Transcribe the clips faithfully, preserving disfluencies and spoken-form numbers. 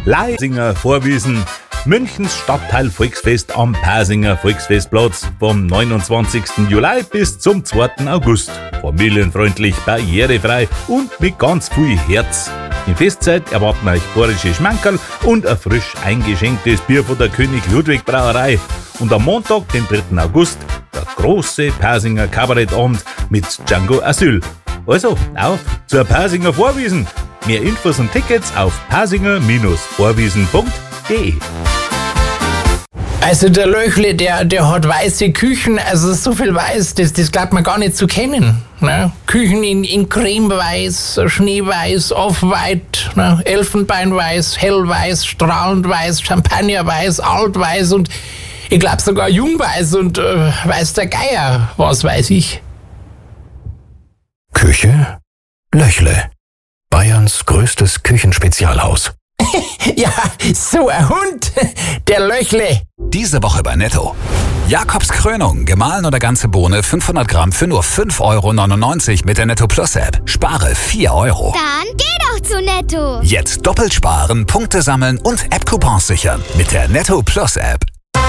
Leisinger Vorwiesen. Münchens Stadtteil Volksfest am Pasinger Volksfestplatz vom neunundzwanzigsten Juli bis zum zweiten August. Familienfreundlich, barrierefrei und mit ganz viel Herz. In Festzeit erwarten euch bayerische Schmankerl und ein frisch eingeschenktes Bier von der König Ludwig Brauerei. Und am Montag, den dritten August, der große Pasinger Kabarettabend mit Django Asyl. Also, auf zur Pasinger Vorwiesen. Mehr Infos und Tickets auf pasinger Vorwiesen punkt de. Also der Löchle, der, der hat weiße Küchen, also so viel weiß, das, das glaubt man gar nicht zu kennen. Ne? Küchen in, in Cremeweiß, Schneeweiß, Off-White, ne? Elfenbeinweiß, Hellweiß, Strahlendweiß, Champagnerweiß, Altweiß und ich glaube sogar Jungweiß und äh, weiß der Geier, was weiß ich. Küche Löchle. Bayerns größtes Küchenspezialhaus. Ja, so ein Hund, der Löchle. Diese Woche bei Netto. Jakobs Krönung, gemahlen oder ganze Bohne, fünfhundert Gramm für nur fünf Euro neunundneunzig mit der Netto Plus App. Spare vier Euro. Dann geh doch zu Netto. Jetzt doppelt sparen, Punkte sammeln und App-Coupons sichern mit der Netto Plus App.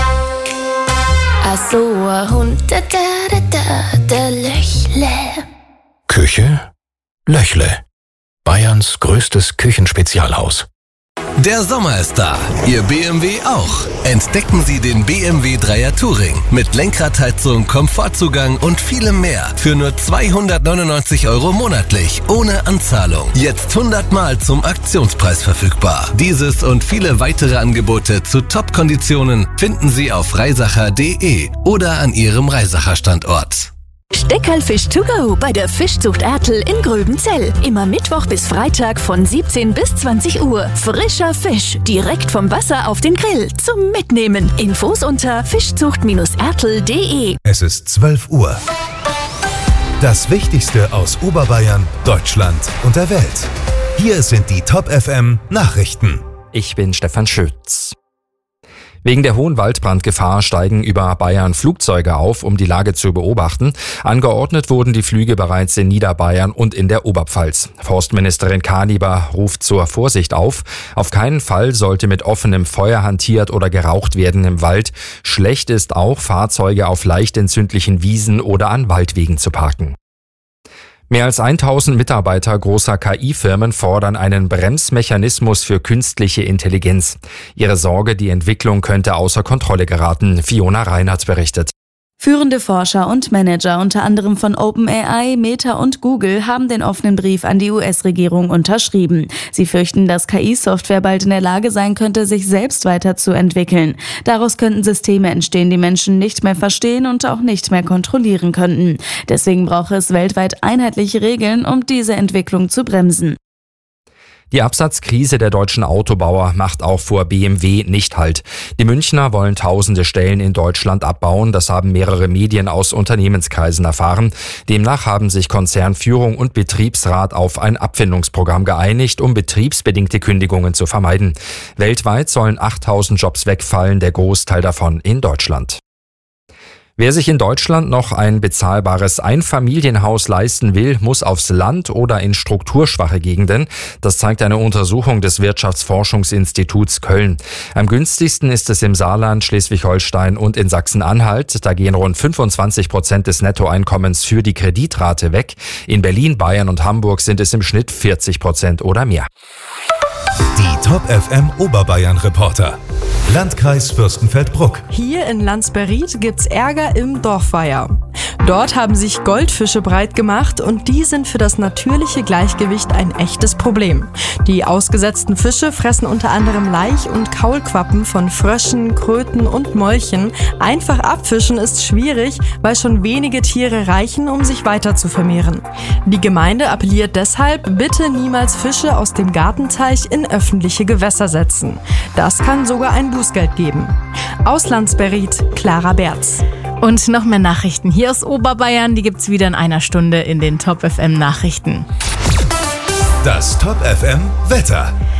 Ach so, ein Hund, da, da, da, der Löchle. Küche Löchle. Bayerns größtes Küchenspezialhaus. Der Sommer ist da, Ihr B M W auch. Entdecken Sie den B M W Dreier Touring mit Lenkradheizung, Komfortzugang und vielem mehr für nur zweihundertneunundneunzig Euro monatlich, ohne Anzahlung. Jetzt hundert Mal zum Aktionspreis verfügbar. Dieses und viele weitere Angebote zu Top-Konditionen finden Sie auf reisacher punkt de oder an Ihrem Reisacher Standort. Steckerlfisch to go bei der Fischzucht Ertl in Gröbenzell. Immer Mittwoch bis Freitag von siebzehn bis zwanzig Uhr. Frischer Fisch, direkt vom Wasser auf den Grill zum Mitnehmen. Infos unter fischzucht ertl punkt de. Es ist zwölf Uhr. Das Wichtigste aus Oberbayern, Deutschland und der Welt. Hier sind die Top F M Nachrichten. Ich bin Stefan Schütz. Wegen der hohen Waldbrandgefahr steigen über Bayern Flugzeuge auf, um die Lage zu beobachten. Angeordnet wurden die Flüge bereits in Niederbayern und in der Oberpfalz. Forstministerin Kaniber ruft zur Vorsicht auf. Auf keinen Fall sollte mit offenem Feuer hantiert oder geraucht werden im Wald. Schlecht ist auch, Fahrzeuge auf leicht entzündlichen Wiesen oder an Waldwegen zu parken. Mehr als tausend Mitarbeiter großer K I-Firmen fordern einen Bremsmechanismus für künstliche Intelligenz. Ihre Sorge, die Entwicklung könnte außer Kontrolle geraten. Fiona Reinhardt berichtet. Führende Forscher und Manager unter anderem von OpenAI, Meta und Google haben den offenen Brief an die U S-Regierung unterschrieben. Sie fürchten, dass K I-Software bald in der Lage sein könnte, sich selbst weiterzuentwickeln. Daraus könnten Systeme entstehen, die Menschen nicht mehr verstehen und auch nicht mehr kontrollieren könnten. Deswegen brauche es weltweit einheitliche Regeln, um diese Entwicklung zu bremsen. Die Absatzkrise der deutschen Autobauer macht auch vor B M W nicht Halt. Die Münchner wollen tausende Stellen in Deutschland abbauen. Das haben mehrere Medien aus Unternehmenskreisen erfahren. Demnach haben sich Konzernführung und Betriebsrat auf ein Abfindungsprogramm geeinigt, um betriebsbedingte Kündigungen zu vermeiden. Weltweit sollen achttausend Jobs wegfallen, der Großteil davon in Deutschland. Wer sich in Deutschland noch ein bezahlbares Einfamilienhaus leisten will, muss aufs Land oder in strukturschwache Gegenden. Das zeigt eine Untersuchung des Wirtschaftsforschungsinstituts Köln. Am günstigsten ist es im Saarland, Schleswig-Holstein und in Sachsen-Anhalt. Da gehen rund fünfundzwanzig Prozent des Nettoeinkommens für die Kreditrate weg. In Berlin, Bayern und Hamburg sind es im Schnitt vierzig Prozent oder mehr. Die Top F M Oberbayern Reporter. Landkreis Fürstenfeldbruck. Hier in Landsberried gibt's Ärger im Dorfweiher. Dort haben sich Goldfische breit gemacht und die sind für das natürliche Gleichgewicht ein echtes Problem. Die ausgesetzten Fische fressen unter anderem Laich- und Kaulquappen von Fröschen, Kröten und Molchen. Einfach abfischen ist schwierig, weil schon wenige Tiere reichen, um sich weiter zu vermehren. Die Gemeinde appelliert deshalb, bitte niemals Fische aus dem Gartenteich in öffentliche Gewässer setzen. Das kann sogar ein Bußgeld geben. Aus Landsberried, Clara Berz. Und noch mehr Nachrichten hier aus Oberbayern, die gibt's wieder in einer Stunde in den Top F M Nachrichten. Das Top F M Wetter.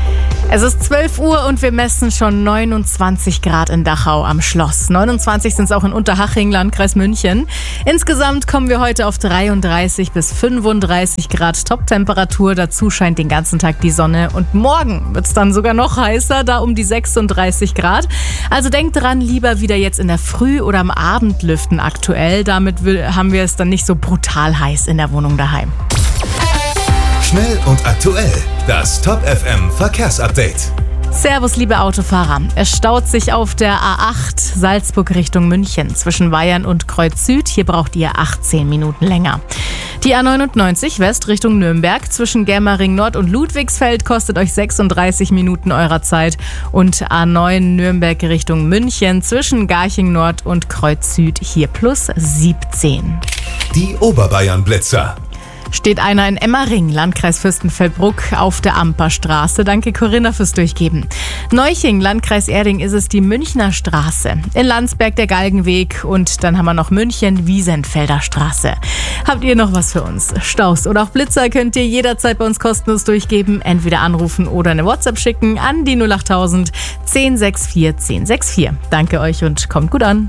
Es ist zwölf Uhr und wir messen schon neunundzwanzig Grad in Dachau am Schloss. neunundzwanzig sind es auch in Unterhaching, Landkreis München. Insgesamt kommen wir heute auf dreiunddreißig bis fünfunddreißig Grad Toptemperatur. Dazu scheint den ganzen Tag die Sonne. Und morgen wird es dann sogar noch heißer, da um die sechsunddreißig Grad. Also denkt dran, lieber wieder jetzt in der Früh oder am Abend lüften aktuell. Damit will, haben wir es dann nicht so brutal heiß in der Wohnung daheim. Schnell und aktuell. Das Top F M Verkehrsupdate. Servus, liebe Autofahrer. Es staut sich auf der A acht Salzburg Richtung München zwischen Weyern und Kreuz Süd. Hier braucht ihr achtzehn Minuten länger. Die A neunundneunzig West Richtung Nürnberg zwischen Germering Nord und Ludwigsfeld kostet euch sechsunddreißig Minuten eurer Zeit. Und A neun Nürnberg Richtung München zwischen Garching Nord und Kreuz Süd hier plus siebzehn. Die Oberbayern-Blitzer. Steht einer in Emmering, Landkreis Fürstenfeldbruck, auf der Amperstraße. Danke Corinna fürs Durchgeben. Neuching, Landkreis Erding, ist es die Münchner Straße. In Landsberg der Galgenweg und dann haben wir noch München, Wiesenfelder Straße. Habt ihr noch was für uns? Staus oder auch Blitzer könnt ihr jederzeit bei uns kostenlos durchgeben. Entweder anrufen oder eine WhatsApp schicken an die null achttausend zehn sechs vier zehn sechs vier. Danke euch und kommt gut an.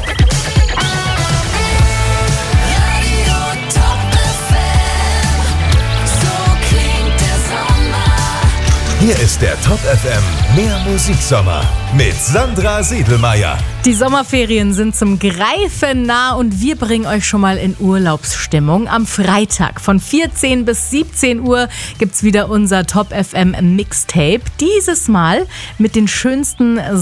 Hier ist der Top F M Mehr Musiksommer mit Sandra Siedelmeier. Die Sommerferien sind zum Greifen nah und wir bringen euch schon mal in Urlaubsstimmung. Am Freitag von vierzehn bis siebzehn Uhr gibt's wieder unser Top F M Mixtape. Dieses Mal mit den schönsten